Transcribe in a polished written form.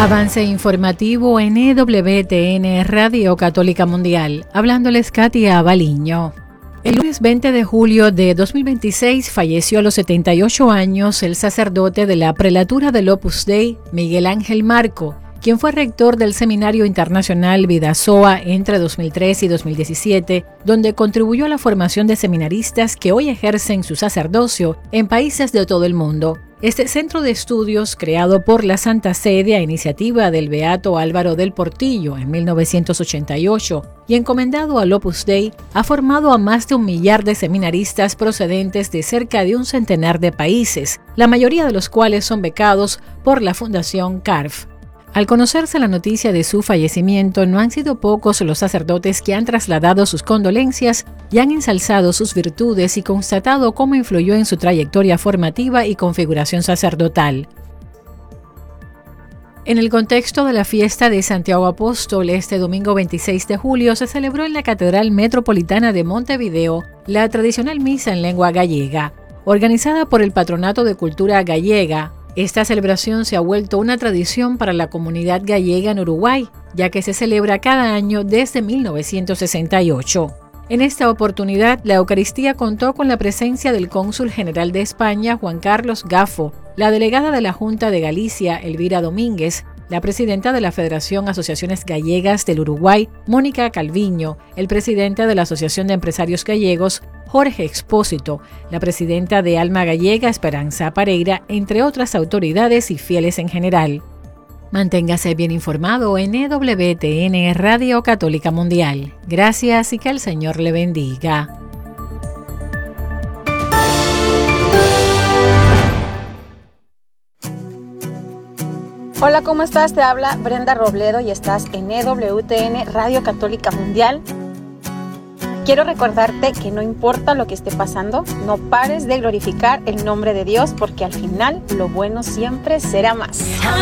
Avance informativo en EWTN Radio Católica Mundial. Hablándoles Katia Baliño. El lunes 20 de julio de 2026 falleció a los 78 años el sacerdote de la prelatura del Opus Dei, Miguel Ángel Marco, quien fue rector del Seminario Internacional Vidasoa entre 2003 y 2017, donde contribuyó a la formación de seminaristas que hoy ejercen su sacerdocio en países de todo el mundo. Este centro de estudios, creado por la Santa Sede a iniciativa del beato Álvaro del Portillo en 1988 y encomendado al Opus Dei, ha formado a más de 1 millar de seminaristas procedentes de cerca de 100 de países, la mayoría de los cuales son becados por la Fundación CARF. Al conocerse la noticia de su fallecimiento, no han sido pocos los sacerdotes que han trasladado sus condolencias y han ensalzado sus virtudes y constatado cómo influyó en su trayectoria formativa y configuración sacerdotal. En el contexto de la fiesta de Santiago Apóstol, este domingo 26 de julio se celebró en la Catedral Metropolitana de Montevideo la tradicional misa en lengua gallega, organizada por el Patronato de Cultura Gallega. Esta celebración se ha vuelto una tradición para la comunidad gallega en Uruguay, ya que se celebra cada año desde 1968. En esta oportunidad, la Eucaristía contó con la presencia del cónsul general de España, Juan Carlos Gaffo, la delegada de la Junta de Galicia, Elvira Domínguez, la presidenta de la Federación Asociaciones Gallegas del Uruguay, Mónica Calviño, el presidente de la Asociación de Empresarios Gallegos, Jorge Expósito, la presidenta de Alma Gallega, Esperanza Pareira, entre otras autoridades y fieles en general. Manténgase bien informado en EWTN Radio Católica Mundial. Gracias y que el Señor le bendiga. Hola, ¿cómo estás? Te habla Brenda Robledo y estás en EWTN Radio Católica Mundial. Quiero recordarte que no importa lo que esté pasando, no pares de glorificar el nombre de Dios porque al final lo bueno siempre será más.